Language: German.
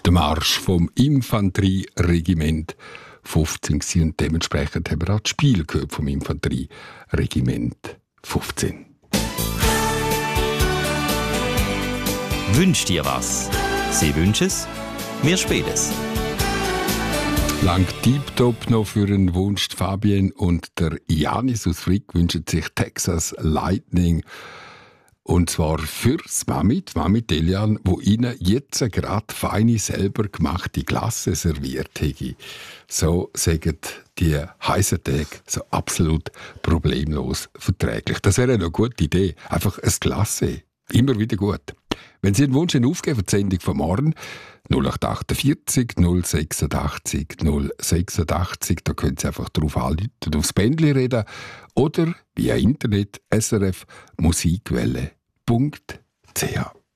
der Marsch vom Infanterieregiment 15 gewesen. Und dementsprechend haben wir auch das Spiel gehört vom Infanterieregiment 15. Wünsch dir was? Sie wünschen es, wir spielen es. Lang tiptop noch für einen Wunsch. Fabienne und der Janis aus Frick wünschen sich Texas Lightning. Und zwar fürs Mami, die Mami Delian, wo ihnen jetzt gerade feine, selber gemachte Glasse serviert hätte. So sagen die heißen Tage so absolut problemlos verträglich. Das wäre eine gute Idee. Einfach ein Glasse. Immer wieder gut. Wenn Sie einen Wunsch aufgeben für die Sendung von morgen, 0848 086 086, da können Sie einfach drauf anrufen, aufs Bändchen reden oder via Internet srfmusikwelle.ch.